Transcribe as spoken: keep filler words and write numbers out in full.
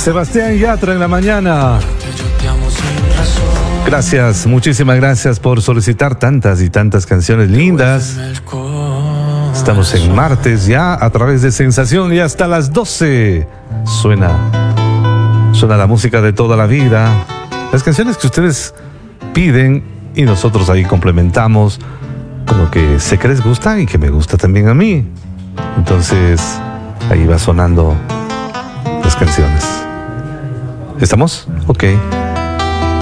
Sebastián Yatra en la mañana. Gracias, muchísimas gracias por solicitar tantas y tantas canciones lindas. Estamos en martes ya a través de Sensación y hasta las doce suena, suena la música de toda la vida. Las canciones que ustedes piden y nosotros ahí complementamos con lo que sé que les gusta y que me gusta también a mí. Entonces ahí va sonando las canciones. ¿Estamos? Ok.